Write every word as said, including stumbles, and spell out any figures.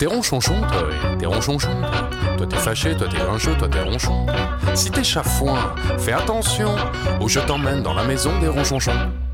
T'es ronchonchon, toi, ouais, t'es ronchonchon, toi. Toi t'es fâché, toi t'es grincheux, toi t'es ronchon. Si t'es chafouin, fais attention, ou je t'emmène dans la maison des ronchonchons.